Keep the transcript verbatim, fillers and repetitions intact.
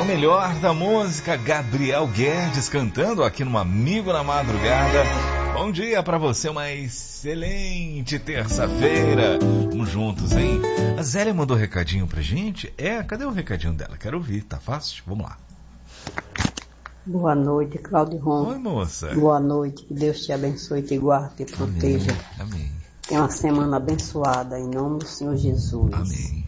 melhor da música, Gabriel Guedes cantando aqui no Amigo na Madrugada. Bom dia pra você, uma excelente terça-feira. Vamos juntos, hein? A Zélia mandou recadinho pra gente. É, cadê o recadinho dela? Quero ouvir, tá fácil? Vamos lá. Boa noite, Cláudio Ron. Oi, moça. Boa noite, que Deus te abençoe, te guarde, te proteja. Amém. Amém. Tenha uma semana abençoada, em nome do Senhor Jesus. Amém.